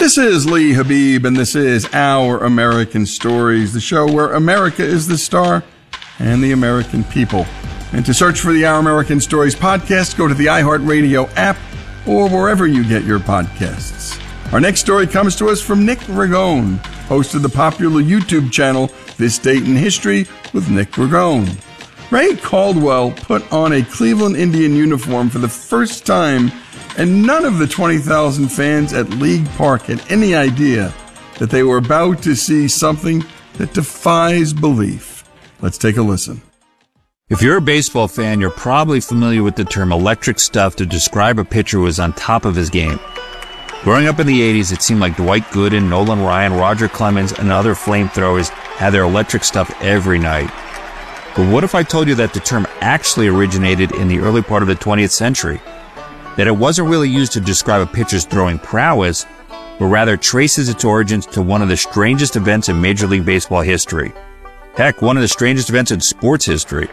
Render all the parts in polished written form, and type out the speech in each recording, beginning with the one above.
This is Lee Habib, and this is Our American Stories, the show where America is the star and the American people. And to search for the Our American Stories podcast, go to the iHeartRadio app or wherever you get your podcasts. Our next story comes to us from Nick Ragone, host of the popular YouTube channel This Date in History with Nick Ragone. Ray Caldwell put on a Cleveland Indian uniform for the first time, and none of the 20,000 fans at League Park had any idea that they were about to see something that defies belief. Let's take a listen. If you're a baseball fan, you're probably familiar with the term electric stuff to describe a pitcher who was on top of his game. Growing up in the 80s, it seemed like Dwight Gooden, Nolan Ryan, Roger Clemens, and other flamethrowers had their electric stuff every night. But what if I told you that the term actually originated in the early part of the 20th century? That it wasn't really used to describe a pitcher's throwing prowess, but rather traces its origins to one of the strangest events in Major League Baseball history. Heck, one of the strangest events in sports history.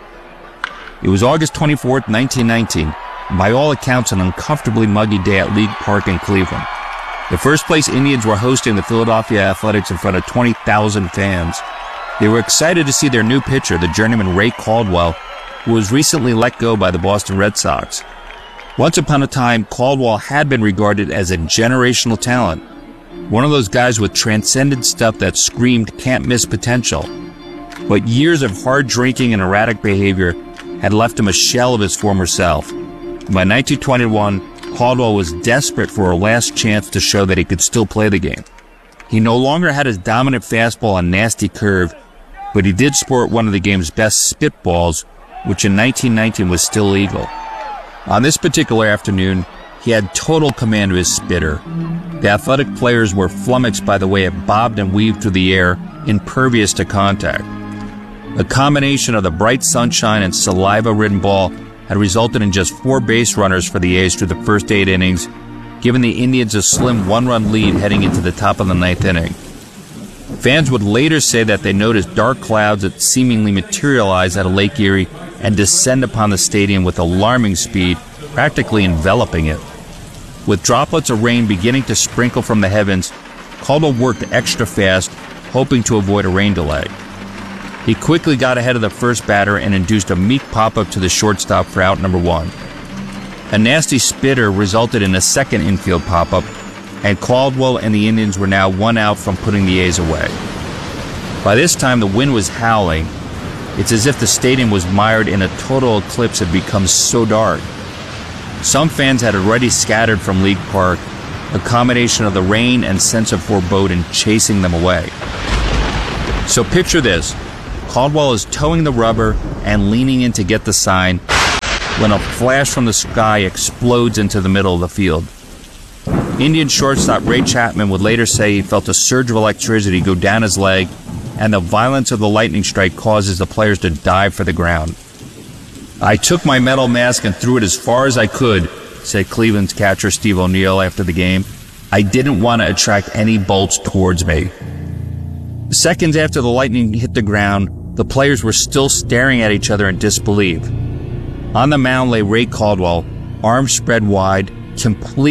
It was August 24th, 1919, by all accounts an uncomfortably muggy day at League Park in Cleveland. The first-place Indians were hosting the Philadelphia Athletics in front of 20,000 fans. They were excited to see their new pitcher, the journeyman Ray Caldwell, who was recently let go by the Boston Red Sox. Once upon a time, Caldwell had been regarded as a generational talent, one of those guys with transcendent stuff that screamed can't-miss potential. But years of hard drinking and erratic behavior had left him a shell of his former self. By 1921, Caldwell was desperate for a last chance to show that he could still play the game. He no longer had his dominant fastball and nasty curve, but he did sport one of the game's best spitballs, which in 1919 was still legal. On this particular afternoon, he had total command of his spitter. The athletic players were flummoxed by the way it bobbed and weaved through the air, impervious to contact. A combination of the bright sunshine and saliva-ridden ball had resulted in just 4 base runners for the A's through the first 8 innings, giving the Indians a slim 1-run lead heading into the top of the 9th inning. Fans would later say that they noticed dark clouds that seemingly materialize out of Lake Erie and descend upon the stadium with alarming speed, practically enveloping it. With droplets of rain beginning to sprinkle from the heavens, Caldwell worked extra fast, hoping to avoid a rain delay. He quickly got ahead of the first batter and induced a meek pop-up to the shortstop for out number 1. A nasty spitter resulted in a second infield pop-up, and Caldwell and the Indians were now 1 out from putting the A's away. By this time, the wind was howling. It's as if the stadium was mired in a total eclipse had become so dark. Some fans had already scattered from League Park, a combination of the rain and sense of foreboding chasing them away. So picture this. Caldwell is towing the rubber and leaning in to get the sign when a flash from the sky explodes into the middle of the field. Indian shortstop Ray Chapman would later say he felt a surge of electricity go down his leg, and the violence of the lightning strike causes the players to dive for the ground. "I took my metal mask and threw it as far as I could," said Cleveland's catcher Steve O'Neill after the game. "I didn't want to attract any bolts towards me." Seconds after the lightning hit the ground, the players were still staring at each other in disbelief. On the mound lay Ray Caldwell, arms spread wide, completely